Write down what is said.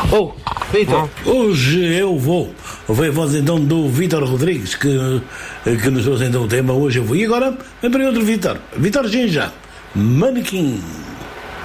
Oh, Vitor. Hoje eu vou. Foi a voz então do Vítor Rodrigues que nos trouxe então o tema. Hoje eu vou. E agora vem para outro Vítor. Vítor Ginja. Manequim.